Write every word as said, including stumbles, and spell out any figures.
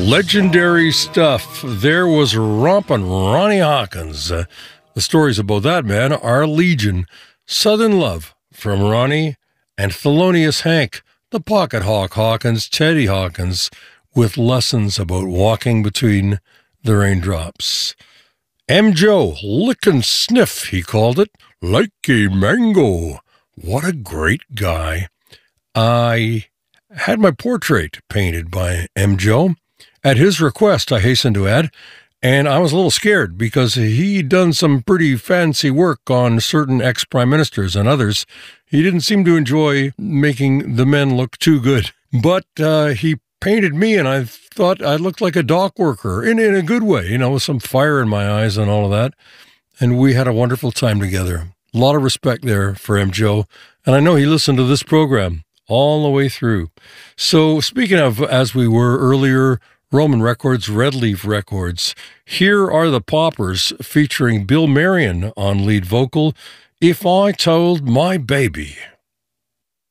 Legendary stuff. There was Rompin' Ronnie Hawkins. Uh, the stories about that man are legion. Southern Love from Ronnie and Thelonious Hank, the Pocket Hawk Hawkins, Teddy Hawkins, with lessons about walking between the raindrops. M. Joe, Lick and Sniff, he called it, like a mango. What a great guy. I had my portrait painted by M. Joe. At his request, I hasten to add, and I was a little scared because he'd done some pretty fancy work on certain ex-prime ministers and others. He didn't seem to enjoy making the men look too good. But uh, he painted me, and I thought I looked like a dock worker, in, in a good way, you know, with some fire in my eyes and all of that. And we had a wonderful time together. A lot of respect there for M. Joe, and I know he listened to this program all the way through. So speaking of, as we were earlier, Roman Records, Red Leaf Records, here are the Poppers featuring Bill Marion on lead vocal, If I Told My Baby.